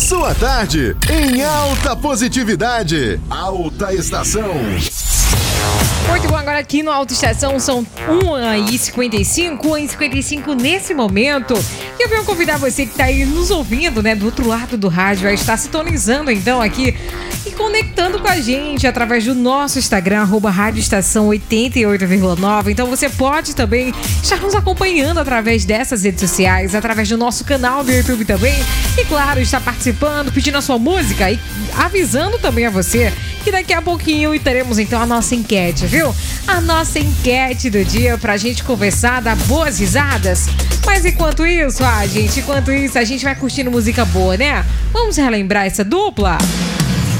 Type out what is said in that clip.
sua tarde em alta positividade. Alta Estação. Muito bom, agora aqui no Alta Estação são 1h55 nesse momento. E eu venho convidar você que está aí nos ouvindo, né, do outro lado do rádio, a estar sintonizando então aqui e conectando com a gente através do nosso Instagram, Rádio Estação 88,9. Então você pode também estar nos acompanhando através dessas redes sociais, através do nosso canal do YouTube também. E claro, estar participando, pedindo a sua música e avisando também a você que daqui a pouquinho teremos então a nossa enquete, viu? A nossa enquete do dia pra gente conversar, dar boas risadas. Mas enquanto isso, a gente vai curtindo música boa, né? Vamos relembrar essa dupla?